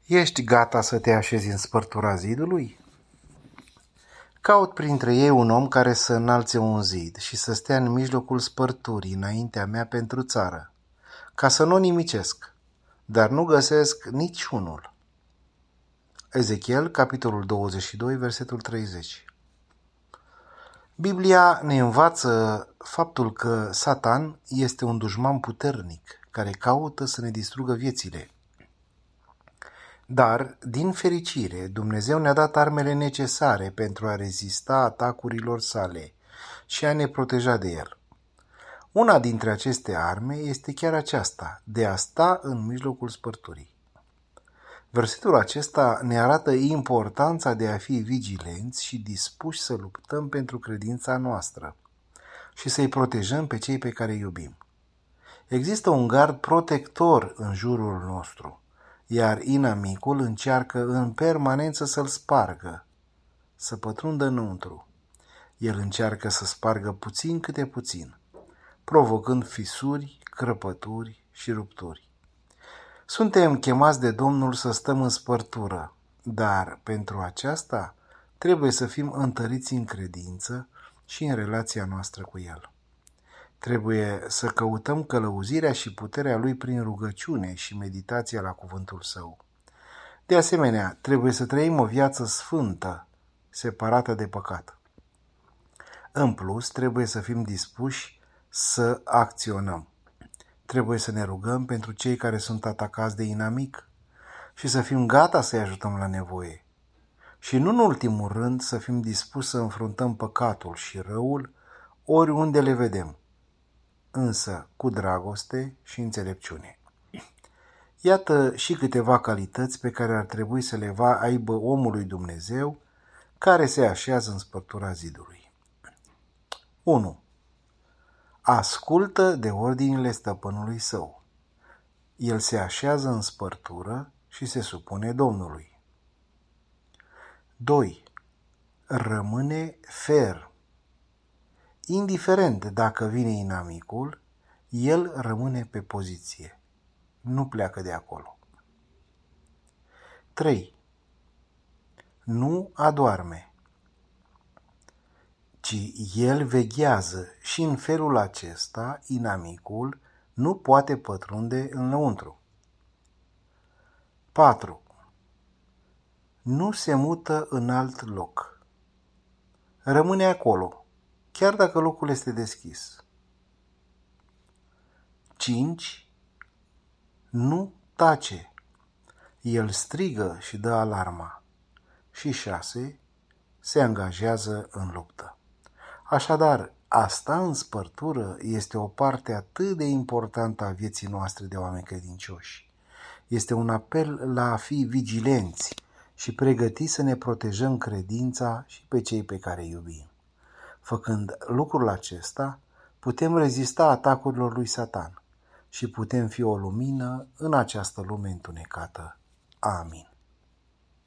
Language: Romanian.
Ești gata să te așezi în spărtura zidului? Caut printre ei un om care să înalțe un zid și să stea în mijlocul spărturii înaintea mea pentru țară, ca să nu o nimicesc, dar nu găsesc niciunul. Ezechiel, capitolul 22, versetul 30. Biblia ne învață faptul că Satan este un dușman puternic care caută să ne distrugă viețile. Dar, din fericire, Dumnezeu ne-a dat armele necesare pentru a rezista atacurilor sale și a ne proteja de el. Una dintre aceste arme este chiar aceasta, de a sta în mijlocul spărturii. Versetul acesta ne arată importanța de a fi vigilenți și dispuși să luptăm pentru credința noastră și să-i protejăm pe cei pe care îi iubim. Există un gard protector în jurul nostru, iar inamicul încearcă în permanență să-l spargă, să pătrundă înăuntru. El încearcă să spargă puțin câte puțin, provocând fisuri, crăpături și rupturi. Suntem chemați de Domnul să stăm în spărtură, dar pentru aceasta trebuie să fim întăriți în credință și în relația noastră cu El. Trebuie să căutăm călăuzirea și puterea Lui prin rugăciune și meditația la cuvântul Său. De asemenea, trebuie să trăim o viață sfântă, separată de păcat. În plus, trebuie să fim dispuși să acționăm. Trebuie să ne rugăm pentru cei care sunt atacați de inamic și să fim gata să-i ajutăm la nevoie. Și nu în ultimul rând să fim dispuși să înfruntăm păcatul și răul oriunde le vedem, însă cu dragoste și înțelepciune. Iată și câteva calități pe care ar trebui să le aibă omul lui Dumnezeu care se așează în spărtura zidului. 1. Ascultă de ordinile stăpânului său. El se așează în spărtură și se supune Domnului. 2. Rămâne ferm. Indiferent dacă vine inamicul, el rămâne pe poziție. Nu pleacă de acolo. 3. Nu adorme, ci el veghează și în felul acesta inamicul nu poate pătrunde înăuntru. 4. Nu se mută în alt loc. Rămâne acolo, chiar dacă locul este deschis. 5. Nu tace. El strigă și dă alarma. Și 6. Se angajează în luptă. Așadar, a sta în spărtură este o parte atât de importantă a vieții noastre de oameni credincioși. Este un apel la a fi vigilenți și pregătiți să ne protejăm credința și pe cei pe care îi iubim. Făcând lucrul acesta, putem rezista atacurilor lui Satan și putem fi o lumină în această lume întunecată. Amin.